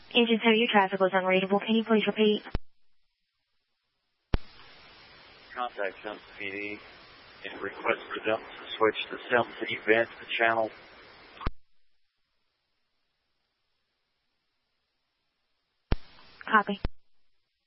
Engine 2, your traffic was unreadable. Can you please repeat? Contact Selma PD and request for them to switch to Selma City Advanced channel. Copy.